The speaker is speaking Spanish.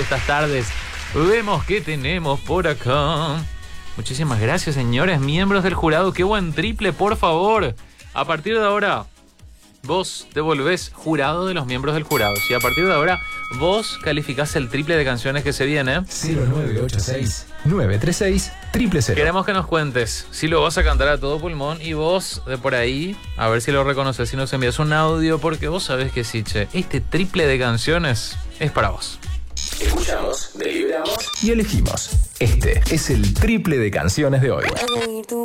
estas tardes. Vemos qué tenemos por acá. Muchísimas gracias, señores, miembros del jurado. Qué buen triple, por favor. A partir de ahora, vos te volvés jurado de los miembros del jurado. Si a partir de ahora vos calificás el triple de canciones que se viene. 0986-936-000. Queremos que nos cuentes si lo vas a cantar a todo pulmón y vos de por ahí, a ver si lo reconoces, si nos envías un audio, porque vos sabés que sí, che, este triple de canciones es para vos. Escuchamos, deliberamos y elegimos. Este es el triple de canciones de hoy.